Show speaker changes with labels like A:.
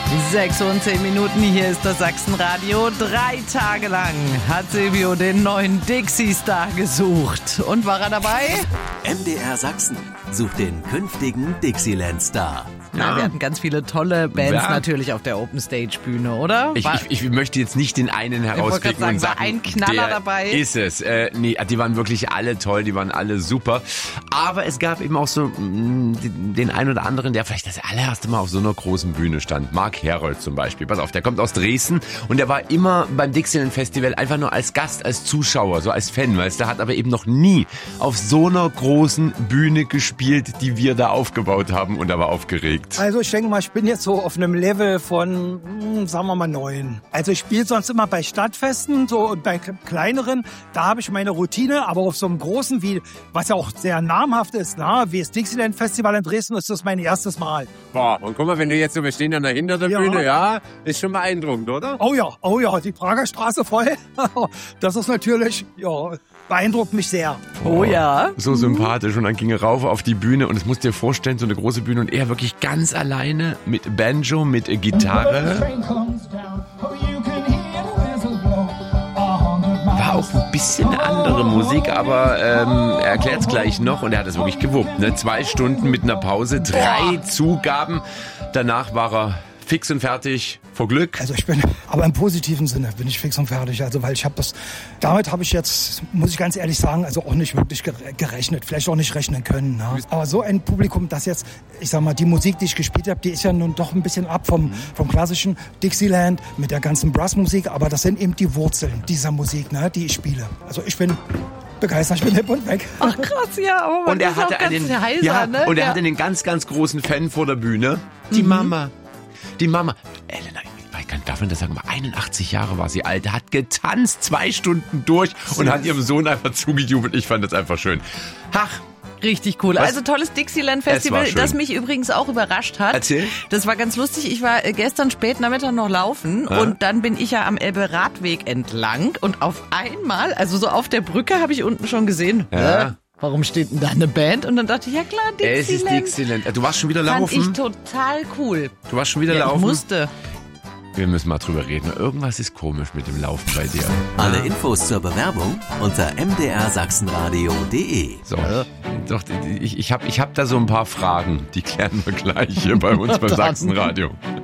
A: 6:10, hier ist das Sachsenradio. 3 Tage lang hat Silvio den neuen Dixie-Star gesucht. Und war er dabei?
B: MDR Sachsen sucht den künftigen Dixieland-Star.
A: Ja, wir hatten ganz viele tolle Bands natürlich auf der Open-Stage-Bühne, oder?
C: Ich möchte jetzt nicht den einen herauspicken und sagen,
A: war ein Knaller dabei?
C: Ist es. Nee, die waren wirklich alle toll, die waren alle super. Aber es gab eben auch so den einen oder anderen, der vielleicht das allererste Mal auf so einer großen Bühne stand. Mark Herold zum Beispiel. Pass auf, der kommt aus Dresden und der war immer beim Dixieland Festival einfach nur als Gast, als Zuschauer, so als Fan, weißt du, hat aber eben noch nie auf so einer großen Bühne gespielt, die wir da aufgebaut haben, und er war aufgeregt.
D: Also ich denke mal, ich bin jetzt so auf einem Level von, sagen wir mal, 9. Also ich spiele sonst immer bei Stadtfesten so und bei kleineren, da habe ich meine Routine, aber auf so einem großen, was ja auch sehr namhaft ist, wie das Dixieland Festival in Dresden, ist das mein erstes Mal.
E: Boah, und guck mal, wenn du jetzt so, wir stehen dann dahinter der Bühne, ist schon beeindruckend, oder?
D: Oh ja, die Prager Straße voll. Das ist natürlich, beeindruckt mich sehr.
A: Oh ja.
C: So sympathisch. Und dann ging er rauf auf die Bühne und es musst dir vorstellen, so eine große Bühne und er wirklich ganz alleine mit Banjo, mit Gitarre. War auch ein bisschen eine andere Musik, aber er erklärt es gleich noch und er hat es wirklich gewuppt. Ne? 2 Stunden mit einer Pause, 3 Zugaben. Danach war er fix und fertig vor Glück.
D: Also ich bin, aber im positiven Sinne bin ich fix und fertig. Also weil damit habe ich jetzt, muss ich ganz ehrlich sagen, also auch nicht wirklich gerechnet. Vielleicht auch nicht rechnen können. Ne? Aber so ein Publikum, das jetzt, ich sag mal, die Musik, die ich gespielt habe, die ist ja nun doch ein bisschen ab vom klassischen Dixieland mit der ganzen Brassmusik. Aber das sind eben die Wurzeln dieser Musik, ne, die ich spiele. Also ich bin begeistert, ich bin hip und weg.
A: Ach krass, ja. Aber
C: und er hatte hatte einen ganz, ganz großen Fan vor der Bühne. Die Mama. Elena, darf man das sagen, 81 Jahre war sie alt, hat getanzt 2 Stunden durch und hat ihrem Sohn einfach zugejubelt. Ich fand das einfach schön. Ach,
A: richtig cool. Also tolles Dixieland Festival, das mich übrigens auch überrascht hat.
C: Erzähl.
A: Das war ganz lustig. Ich war gestern spät Nachmittag noch laufen und dann bin ich ja am Elbe-Radweg entlang und auf einmal, also so auf der Brücke, habe ich unten schon gesehen, warum steht denn da eine Band? Und dann dachte ich, ja klar, Dixieland.
C: Es ist Dixieland. Du warst schon wieder laufen?
A: Fand ich total cool.
C: Du warst schon wieder laufen?
A: Ich musste.
C: Wir müssen mal drüber reden. Irgendwas ist komisch mit dem Laufen bei dir.
B: Alle Infos zur Bewerbung unter mdrsachsenradio.de.
C: So, doch, ich hab da so ein paar Fragen. Die klären wir gleich hier bei uns beim Sachsenradio.